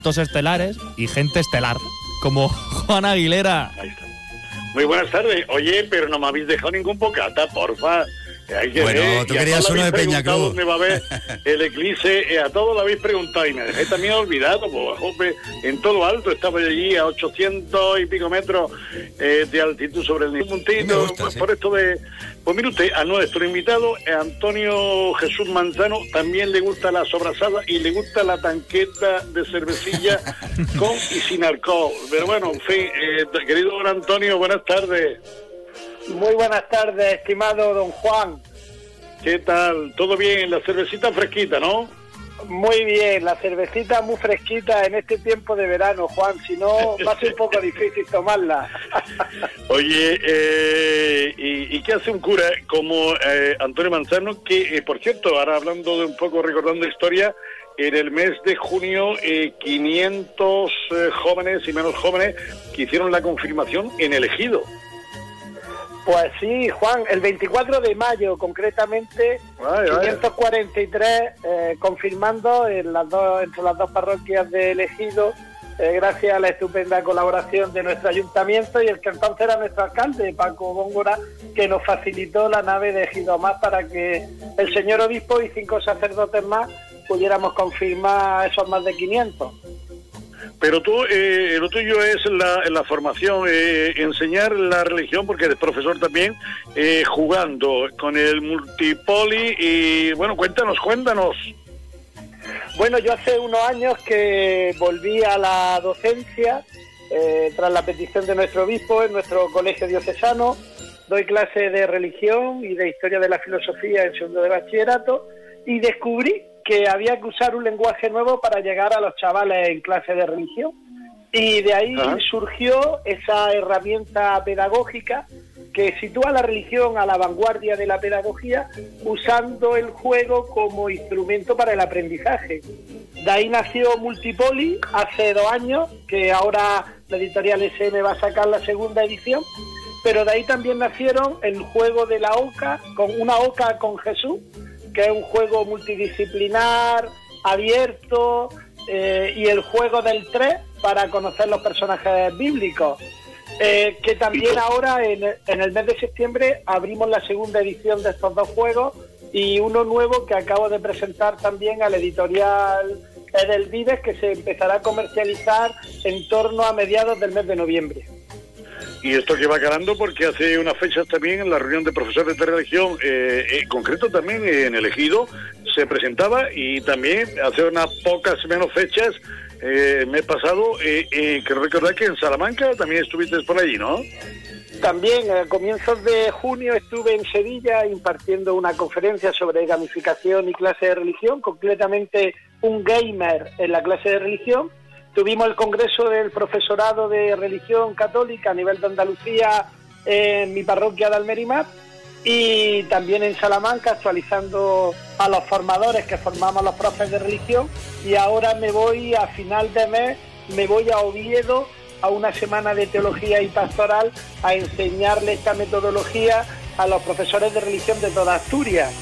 estelares y gente estelar, como Juan Aguilera. Ahí está. Muy buenas tardes. Oye, pero no me habéis dejado ningún bocata, porfa. Bueno, tú querías uno de Peñaclub. ¿Dónde va a haber el eclipse? A todos lo habéis preguntado y me dejé también olvidado, pues, jope, en todo lo alto, estaba allí a 800 y pico metros de altitud sobre el nivel. Un puntito, gusta, sí. Por esto de... Pues mire usted, a nuestro invitado, Antonio Jesús Manzano, también le gusta la sobrasada y le gusta la tanqueta de cervecilla con y sin alcohol. Pero bueno, en fin, querido don Antonio, buenas tardes. Muy buenas tardes, estimado don Juan. ¿Qué tal? ¿Todo bien? La cervecita fresquita, ¿no? Muy bien, la cervecita muy fresquita en este tiempo de verano, Juan, si no va a ser un poco difícil tomarla. Oye, ¿y qué hace un cura como Antonio Manzano? Que, por cierto, ahora hablando de un poco, recordando historia, en el mes de junio 500 jóvenes y menos jóvenes que hicieron la confirmación en el Ejido. Pues sí, Juan, el 24 de mayo concretamente, 543 confirmando entre las dos parroquias de Ejido, gracias a la estupenda colaboración de nuestro ayuntamiento y el que entonces era nuestro alcalde, Paco Góngora, que nos facilitó la nave de Ejido Más para que el señor obispo y 5 sacerdotes más pudiéramos confirmar esos más de 500. Pero tú, lo tuyo es la formación, enseñar la religión, porque eres profesor también, jugando con el multipoli y, bueno, cuéntanos. Bueno, yo hace unos años que volví a la docencia, tras la petición de nuestro obispo en nuestro colegio diocesano. Doy clase de religión y de historia de la filosofía en segundo de bachillerato y descubrí que había que usar un lenguaje nuevo para llegar a los chavales en clase de religión. Y de ahí surgió esa herramienta pedagógica que sitúa la religión a la vanguardia de la pedagogía, usando el juego como instrumento para el aprendizaje. De ahí nació Multipoli hace 2 años, que ahora la editorial SM va a sacar la segunda edición, pero de ahí también nacieron el juego de la oca, con una oca con Jesús, que es un juego multidisciplinar, abierto, y el juego del 3 para conocer los personajes bíblicos. Que también ahora en el mes de septiembre abrimos la segunda edición de estos 2 juegos y uno nuevo que acabo de presentar también a la editorial Edelvives, que se empezará a comercializar en torno a mediados del mes de noviembre. Y esto que va calando porque hace unas fechas también en la reunión de profesores de religión, en concreto también en el Ejido, se presentaba, y también hace unas pocas menos fechas, el mes pasado, creo recordar que en Salamanca también estuviste por allí, ¿no? También a comienzos de junio estuve en Sevilla impartiendo una conferencia sobre gamificación y clase de religión, concretamente un gamer en la clase de religión. Tuvimos el congreso del profesorado de religión católica a nivel de Andalucía en mi parroquia de Almerimar, y también en Salamanca actualizando a los formadores que formamos los profes de religión. Y ahora me voy a final de mes, me voy a Oviedo a una semana de teología y pastoral a enseñarle esta metodología a los profesores de religión de toda Asturias.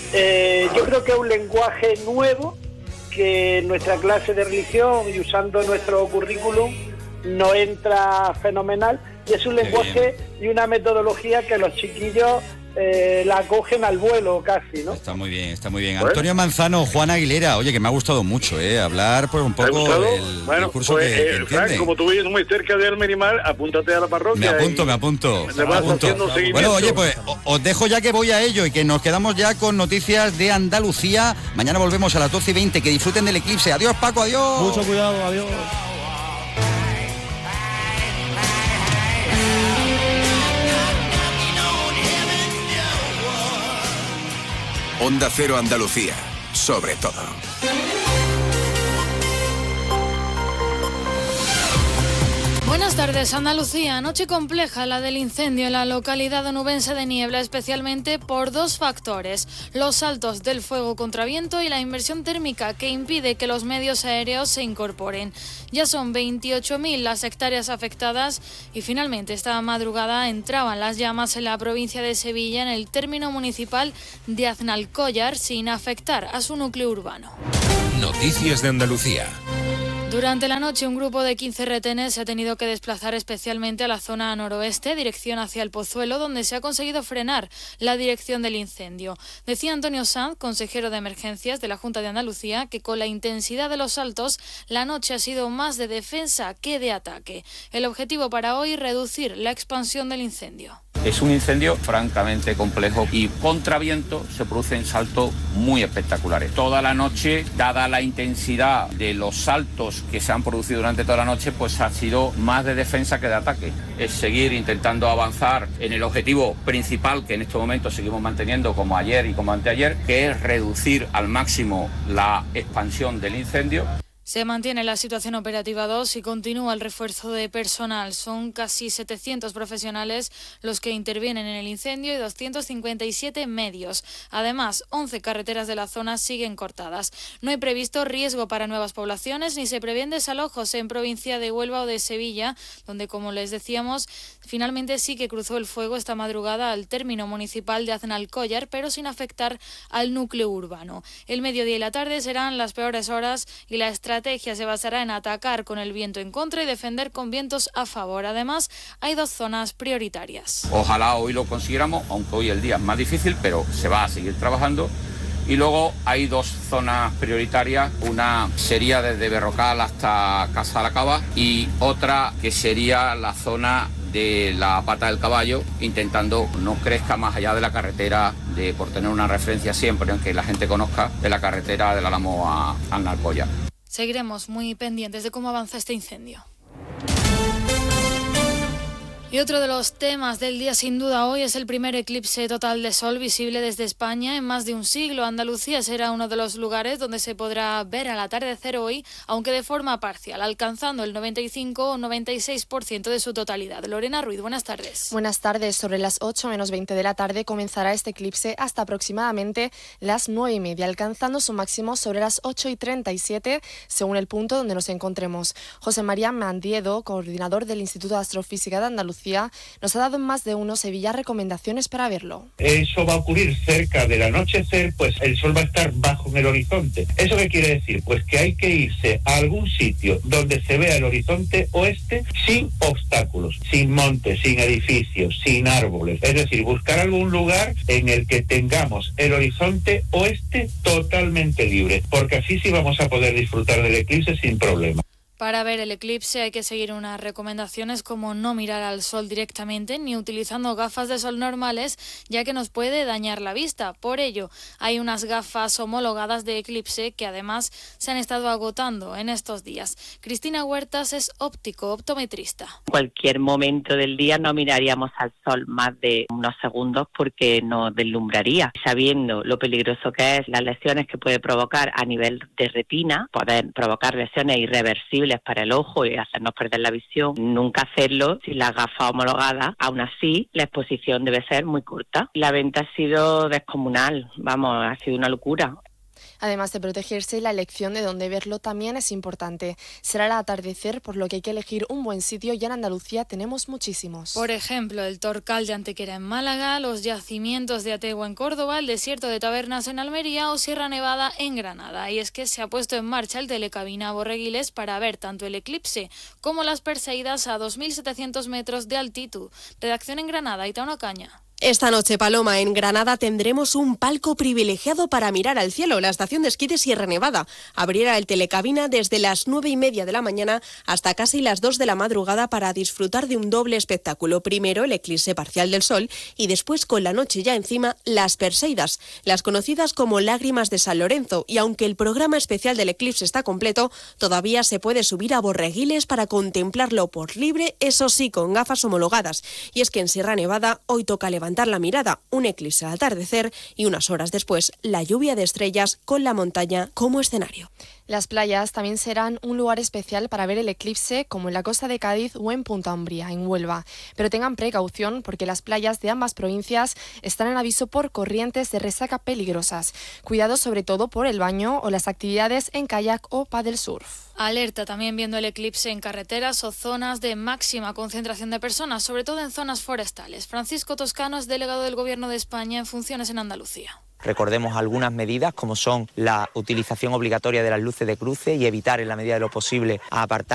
Yo creo que es un lenguaje nuevo que en nuestra clase de religión y usando nuestro currículum nos entra fenomenal, y es un lenguaje y una metodología que los chiquillos la cogen al vuelo casi, ¿no? Está muy bien. Antonio Manzano, Juan Aguilera, oye, que me ha gustado mucho, hablar pues un poco del discurso pues, que entiende. Frank, como tú vives muy cerca de Almerimar, apúntate a la parroquia. Me apunto. Bueno, oye, pues os dejo ya, que voy a ello, y que nos quedamos ya con noticias de Andalucía. Mañana volvemos a las 12:20, que disfruten del eclipse. Adiós, Paco, adiós. Mucho cuidado, adiós. Onda Cero Andalucía, sobre todo. Buenas tardes, Andalucía. Noche compleja la del incendio en la localidad onubense de Niebla, especialmente por 2 factores: los saltos del fuego contra viento y la inversión térmica que impide que los medios aéreos se incorporen. Ya son 28.000 las hectáreas afectadas y finalmente esta madrugada entraban las llamas en la provincia de Sevilla, en el término municipal de Aznalcóllar, sin afectar a su núcleo urbano. Noticias de Andalucía. Durante la noche, un grupo de 15 retenes se ha tenido que desplazar especialmente a la zona noroeste, dirección hacia el Pozuelo, donde se ha conseguido frenar la dirección del incendio. Decía Antonio Sanz, consejero de Emergencias de la Junta de Andalucía, que con la intensidad de los saltos, la noche ha sido más de defensa que de ataque. El objetivo para hoy, reducir la expansión del incendio. Es un incendio francamente complejo y contra viento se producen saltos muy espectaculares. Toda la noche, dada la intensidad de los saltos que se han producido durante toda la noche, pues ha sido más de defensa que de ataque. Es seguir intentando avanzar en el objetivo principal que en este momento seguimos manteniendo como ayer y como anteayer, que es reducir al máximo la expansión del incendio. Se mantiene la situación operativa 2 y continúa el refuerzo de personal. Son casi 700 profesionales los que intervienen en el incendio y 257 medios. Además, 11 carreteras de la zona siguen cortadas. No hay previsto riesgo para nuevas poblaciones ni se prevén desalojos en provincia de Huelva o de Sevilla, donde, como les decíamos, finalmente sí que cruzó el fuego esta madrugada al término municipal de Aznalcóllar, pero sin afectar al núcleo urbano. El mediodía y la tarde serán las peores horas y la estrategia se basará en atacar con el viento en contra y defender con vientos a favor. Además, hay 2 zonas prioritarias. Ojalá hoy lo consiguiéramos, aunque hoy el día es más difícil, pero se va a seguir trabajando. Y luego hay 2 zonas prioritarias, una sería desde Berrocal hasta Casa de la Cava y otra que sería la zona de la Pata del Caballo, intentando no crezca más allá de la carretera, por tener una referencia siempre, aunque la gente conozca, de la carretera del Álamo a Aznalcóllar. Seguiremos muy pendientes de cómo avanza este incendio. Y otro de los temas del día sin duda hoy es el primer eclipse total de sol visible desde España en más de un siglo. Andalucía será uno de los lugares donde se podrá ver al atardecer hoy, aunque de forma parcial, alcanzando el 95 o 96% de su totalidad. Lorena Ruiz, buenas tardes. Buenas tardes. Sobre las 8 menos 20 de la tarde comenzará este eclipse hasta aproximadamente las 9:30, alcanzando su máximo sobre las 8:37, según el punto donde nos encontremos. José María Mandiedo, coordinador del Instituto de Astrofísica de Andalucía, nos ha dado en más de uno Sevilla recomendaciones para verlo. Eso va a ocurrir cerca del anochecer, pues el sol va a estar bajo en el horizonte. ¿Eso qué quiere decir? Pues que hay que irse a algún sitio donde se vea el horizonte oeste sin obstáculos, sin montes, sin edificios, sin árboles. Es decir, buscar algún lugar en el que tengamos el horizonte oeste totalmente libre, porque así sí vamos a poder disfrutar del eclipse sin problema. Para ver el eclipse hay que seguir unas recomendaciones como no mirar al sol directamente ni utilizando gafas de sol normales, ya que nos puede dañar la vista. Por ello, hay unas gafas homologadas de eclipse que además se han estado agotando en estos días. Cristina Huertas es optometrista. En cualquier momento del día no miraríamos al sol más de unos segundos porque nos deslumbraría. Sabiendo lo peligroso que es, las lesiones que puede provocar a nivel de retina, pueden provocar lesiones irreversibles para el ojo y hacernos perder la visión. Nunca hacerlo sin la gafa homologada. Aún así, la exposición debe ser muy corta. La venta ha sido descomunal, ha sido una locura. Además de protegerse, la elección de dónde verlo también es importante. Será el atardecer, por lo que hay que elegir un buen sitio y en Andalucía tenemos muchísimos. Por ejemplo, el Torcal de Antequera en Málaga, los yacimientos de Ategua en Córdoba, el desierto de Tabernas en Almería o Sierra Nevada en Granada. Y es que se ha puesto en marcha el telecabina Borreguiles para ver tanto el eclipse como las Perseidas a 2.700 metros de altitud. Redacción en Granada, Itaona Ocaña. Esta noche, Paloma, en Granada tendremos un palco privilegiado para mirar al cielo. La estación de esquí de Sierra Nevada abrirá el telecabina desde las 9:30 de la mañana hasta casi las 2 de la madrugada para disfrutar de un doble espectáculo. Primero, el eclipse parcial del sol y después, con la noche ya encima, las Perseidas, las conocidas como lágrimas de San Lorenzo. Y aunque el programa especial del eclipse está completo, todavía se puede subir a Borreguiles para contemplarlo por libre, eso sí, con gafas homologadas. Y es que en Sierra Nevada hoy toca levantar la mirada, un eclipse al atardecer y unas horas después la lluvia de estrellas con la montaña como escenario. Las playas también serán un lugar especial para ver el eclipse, como en la costa de Cádiz o en Punta Umbría, en Huelva. Pero tengan precaución porque las playas de ambas provincias están en aviso por corrientes de resaca peligrosas. Cuidado sobre todo por el baño o las actividades en kayak o paddle surf. Alerta también viendo el eclipse en carreteras o zonas de máxima concentración de personas, sobre todo en zonas forestales. Francisco Toscano es delegado del Gobierno de España en funciones en Andalucía. Recordemos algunas medidas como son la utilización obligatoria de las luces de cruce y evitar en la medida de lo posible apartar